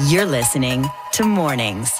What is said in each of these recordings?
You're listening to Mornings.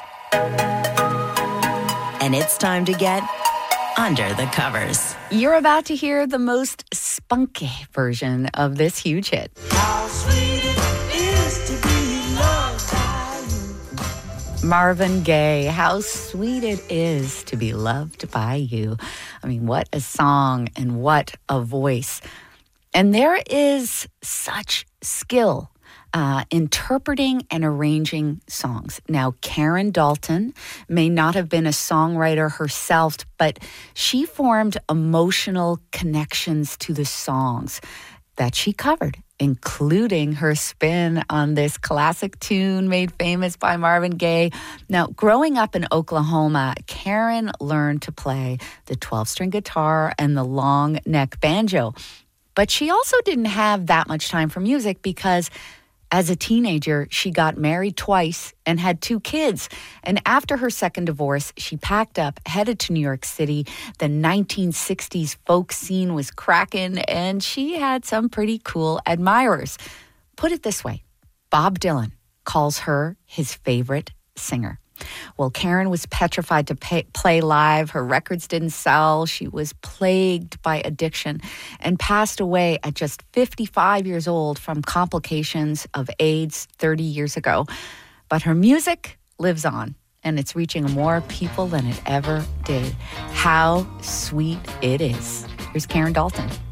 And it's time to get under the covers. You're about to hear the most spunky version of this huge hit. How sweet it is to be loved by you. Marvin Gaye, how sweet it is to be loved by you. I mean, what a song and what a voice. And there is such skill interpreting and arranging songs. Now, Karen Dalton may not have been a songwriter herself, but she formed emotional connections to the songs that she covered, including her spin on this classic tune made famous by Marvin Gaye. Now, growing up in Oklahoma, Karen learned to play the 12-string guitar and the long neck banjo. But she also didn't have that much time for music because as a teenager, she got married twice and had 2 kids. And after her second divorce, she packed up, headed to New York City. The 1960s folk scene was cracking, and she had some pretty cool admirers. Put it this way, Bob Dylan calls her his favorite singer. Well, Karen was petrified to play live. Her records didn't sell. She was plagued by addiction and passed away at just 55 years old from complications of AIDS 30 years ago. But her music lives on, and it's reaching more people than it ever did. How sweet it is. Here's Karen Dalton.